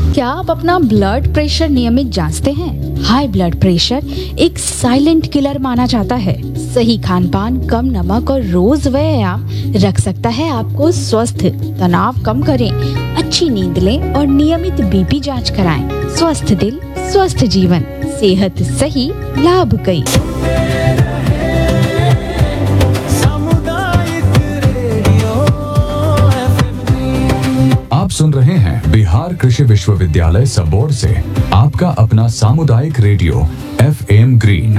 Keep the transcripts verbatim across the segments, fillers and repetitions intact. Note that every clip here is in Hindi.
क्या आप अपना ब्लड प्रेशर नियमित जांचते हैं? हाई ब्लड प्रेशर एक साइलेंट किलर माना जाता है। सही खान पान, कम नमक और रोज व्यायाम रख सकता है आपको स्वस्थ। तनाव कम करें, अच्छी नींद लें और नियमित बीपी जांच कराएं। स्वस्थ दिल, स्वस्थ जीवन, सेहत सही, लाभ कई। आप सुन रहे हैं बिहार कृषि विश्वविद्यालय सबोर से आपका अपना सामुदायिक रेडियो एफ एम ग्रीन।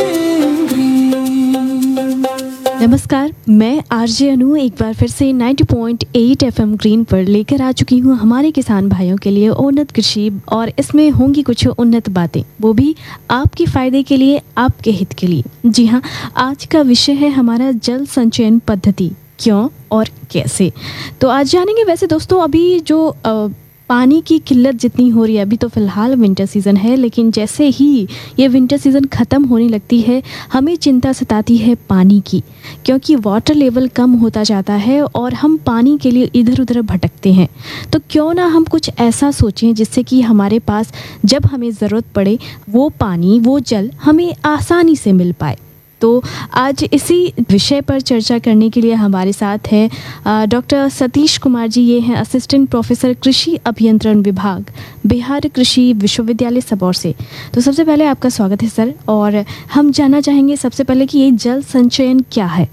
नमस्कार, मैं आरजे अनु एक बार फिर से नब्बे पॉइंट आठ एफ एम ग्रीन पर लेकर आ चुकी हूँ हमारे किसान भाइयों के लिए उन्नत कृषि, और इसमें होंगी कुछ उन्नत बातें, वो भी आपके फायदे के लिए, आपके हित के लिए। जी हाँ, आज का विषय है हमारा जल संचयन पद्धति, क्यों और कैसे। तो आज जानेंगे। वैसे दोस्तों, अभी जो आ, पानी की किल्लत जितनी हो रही है, अभी तो फ़िलहाल विंटर सीज़न है, लेकिन जैसे ही ये विंटर सीज़न ख़त्म होने लगती है, हमें चिंता सताती है पानी की, क्योंकि वाटर लेवल कम होता जाता है और हम पानी के लिए इधर उधर भटकते हैं। तो क्यों ना हम कुछ ऐसा सोचें जिससे कि हमारे पास जब हमें ज़रूरत पड़े वो पानी, वो जल हमें आसानी से मिल पाए। तो आज इसी विषय पर चर्चा करने के लिए हमारे साथ है डॉक्टर सतीश कुमार जी। ये हैं असिस्टेंट प्रोफेसर कृषि अभियंत्रण विभाग, बिहार कृषि विश्वविद्यालय सबौर से। तो सबसे पहले आपका स्वागत है सर, और हम जानना चाहेंगे सबसे पहले कि ये जल संचयन क्या है।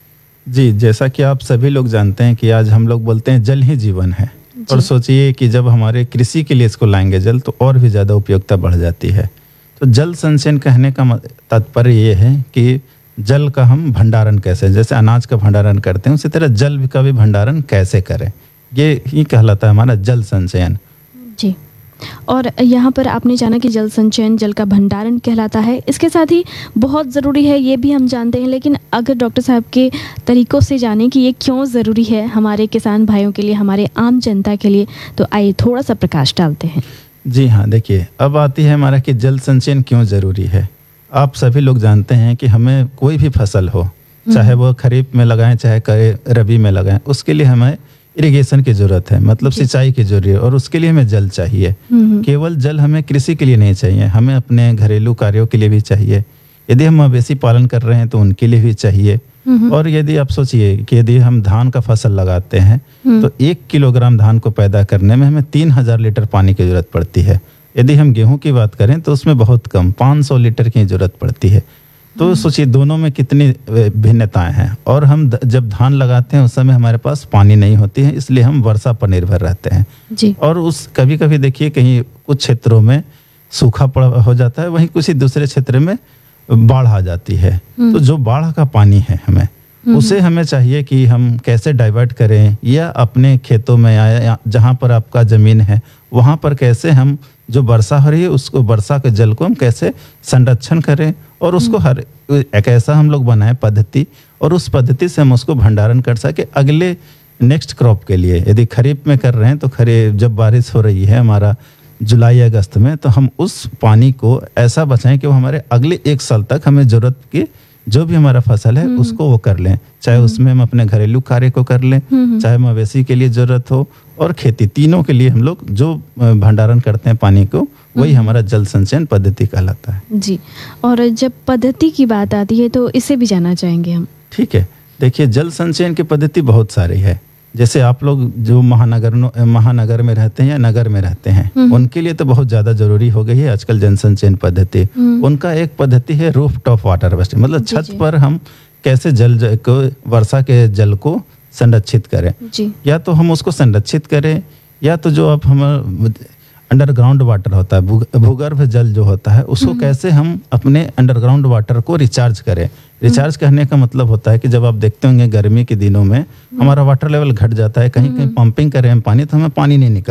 जी, जैसा कि आप सभी लोग जानते हैं कि आज हम लोग बोलते हैं जल ही जीवन है, और सोचिए कि जब हमारे कृषि के लिए इसको लाएंगे जल, तो और भी ज़्यादा उपयोगिता बढ़ जाती है। तो जल संचयन कहने का तात्पर्य ये है कि जल का हम भंडारण कैसे, जैसे अनाज का भंडारण करते हैं, उसी तरह जल का भी भंडारण कैसे करें, ये ही कहलाता है हमारा जल संचयन। जी, और यहाँ पर आपने जाना कि जल संचयन जल का भंडारण कहलाता है। इसके साथ ही बहुत ज़रूरी है, ये भी हम जानते हैं, लेकिन अगर डॉक्टर साहब के तरीक़ों से जानें कि ये क्यों ज़रूरी है हमारे किसान भाइयों के लिए, हमारे आम जनता के लिए, तो आइए थोड़ा सा प्रकाश डालते हैं। जी हाँ, देखिए, अब आती है हमारा कि जल संचयन क्यों ज़रूरी है। आप सभी लोग जानते हैं कि हमें कोई भी फसल हो, चाहे वो खरीफ में लगाएं चाहे रबी में लगाएं, उसके लिए हमें इरिगेशन की ज़रूरत है, मतलब सिंचाई की जरूरत है, और उसके लिए हमें जल चाहिए। केवल जल हमें कृषि के लिए नहीं चाहिए, हमें अपने घरेलू कार्यों के लिए भी चाहिए। यदि हम मवेशी पालन कर रहे हैं तो उनके लिए भी चाहिए। और यदि आप सोचिए कि यदि हम धान का फसल लगाते हैं तो एक किलोग्राम धान को पैदा करने में हमें तीन हजार लीटर पानी की जरूरत पड़ती है। यदि हम गेहूं की बात करें तो उसमें बहुत कम पाँच सौ लीटर की जरूरत पड़ती है। तो सोचिए दोनों में कितनी भिन्नताएं हैं। और हम जब धान लगाते हैं उस समय हमारे पास पानी नहीं होती है, इसलिए हम वर्षा पर निर्भर रहते हैं जी। और उस कभी कभी देखिए कहीं कुछ क्षेत्रों में सूखा पड़ हो जाता है, वहीं कुछ ही दूसरे क्षेत्र में बाढ़ आ जाती है। तो जो बाढ़ का पानी है हमें उसे हमें चाहिए कि हम कैसे डाइवर्ट करें, या अपने खेतों में या जहाँ पर आपका ज़मीन है वहाँ पर कैसे हम जो वर्षा हो रही है उसको, वर्षा के जल को हम कैसे संरक्षण करें, और उसको हर एक ऐसा हम लोग बनाएं पद्धति, और उस पद्धति से हम उसको भंडारण कर सके अगले नेक्स्ट क्रॉप के लिए। यदि खरीफ में कर रहे हैं तो खरीफ जब बारिश हो रही है हमारा जुलाई अगस्त में, तो हम उस पानी को ऐसा बचाएं कि वो हमारे अगले एक साल तक हमें ज़रूरत की जो भी हमारा फसल है उसको वो कर लें, चाहे उसमें हम अपने घरेलू कार्य को कर लें, चाहे मवेशी के लिए ज़रूरत हो और खेती, तीनों के लिए हम लोग जो भंडारण करते हैं पानी को, वही हमारा जल संचयन पद्धति कहलाता है जी। और जब पद्धति की बात आती है तो इसे भी जानना चाहेंगे हम। ठीक है, देखिए, जल संचयन की पद्धति बहुत सारी है। जैसे आप लोग जो महानगर महानगर में रहते हैं या नगर में रहते हैं, उनके लिए तो बहुत ज़्यादा जरूरी हो गई है आजकल जल संचयन पद्धति। उनका एक पद्धति है रूफ टॉप वाटर हार्वेस्टिंग, मतलब छत पर हम कैसे जल को, वर्षा के जल को संरक्षित करें। या तो हम उसको संरक्षित करें, या तो जो अब हम अंडरग्राउंड वाटर होता है, भूगर्भ जल जो होता है, उसको कैसे हम अपने अंडरग्राउंड वाटर को रिचार्ज करें। रिचार्ज करने का मतलब होता है कि जब आप देखते होंगे गर्मी के दिनों में हमारा वाटर लेवल घट जाता है, कहीं कहीं पंपिंग करें हम पानी तो हमें पानी नहीं निकल